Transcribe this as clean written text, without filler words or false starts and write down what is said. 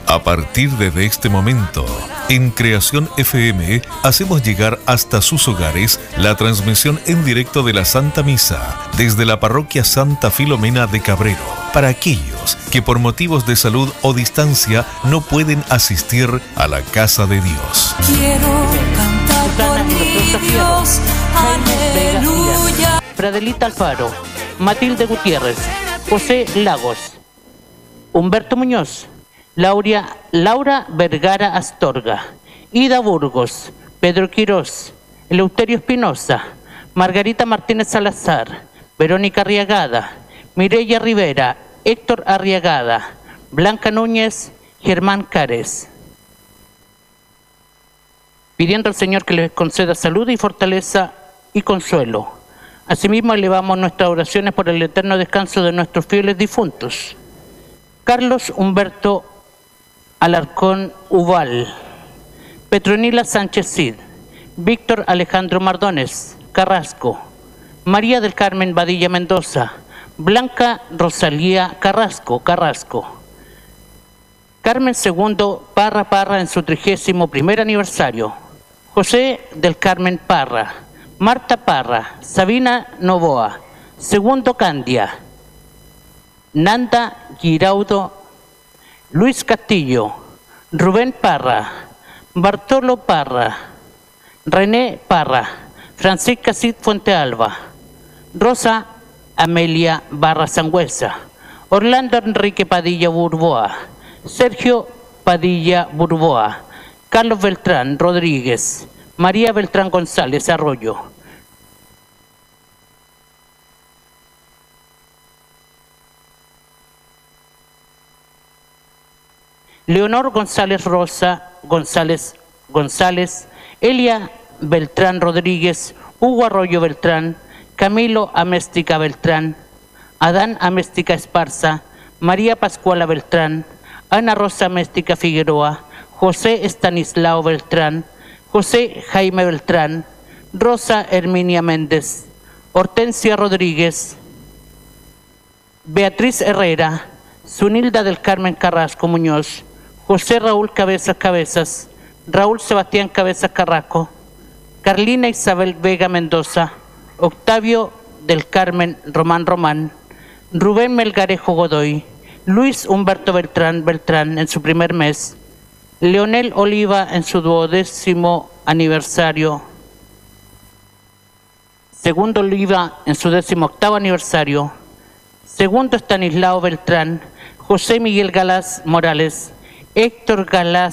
A partir de este momento, en Creación FM hacemos llegar hasta sus hogares la transmisión en directo de la Santa Misa desde la Parroquia Santa Filomena de Cabrero, para aquellos que por motivos de salud o distancia no pueden asistir a la casa de Dios. Quiero cantar por mi Dios, aleluya. Fradelita Alfaro, Matilde Gutiérrez, José Lagos, Humberto Muñoz, Laura Vergara Astorga, Ida Burgos, Pedro Quirós, Eleuterio Espinosa, Margarita Martínez Salazar, Verónica Arriagada, Mireya Rivera, Héctor Arriagada, Blanca Núñez, Germán Cárez. Pidiendo al Señor que les conceda salud y fortaleza y consuelo. Asimismo, elevamos nuestras oraciones por el eterno descanso de nuestros fieles difuntos. Carlos Humberto Alarcón Ubal, Petronila Sánchez Cid, Víctor Alejandro Mardones Carrasco, María del Carmen Badilla Mendoza, Blanca Rosalía Carrasco, Carmen II Parra en su 31º aniversario, José del Carmen Parra, Marta Parra, Sabina Novoa, Segundo Candia, Nanda Giraudo, Luis Castillo, Rubén Parra, Bartolo Parra, René Parra, Francisca Cid Fuentealba, Rosa Amelia Barra Sangüesa, Orlando Enrique Padilla Burboa, Sergio Padilla Burboa, Carlos Beltrán Rodríguez, María Beltrán González Arroyo. Leonor González Rosa González, Elia Beltrán Rodríguez, Hugo Arroyo Beltrán, Camilo Améstica Beltrán, Adán Améstica Esparza, María Pascuala Beltrán, Ana Rosa Améstica Figueroa, José Estanislao Beltrán, José Jaime Beltrán, Rosa Herminia Méndez, Hortensia Rodríguez, Beatriz Herrera, Zunilda del Carmen Carrasco Muñoz, José Raúl Cabezas, Raúl Sebastián Cabezas Carrasco, Carlina Isabel Vega Mendoza, Octavio del Carmen Román, Rubén Melgarejo Godoy, Luis Humberto Beltrán en su primer mes, Leonel Oliva en su 12º aniversario, Segundo Oliva en su 18º aniversario, Segundo Estanislao Beltrán, José Miguel Galás Morales, Héctor Galás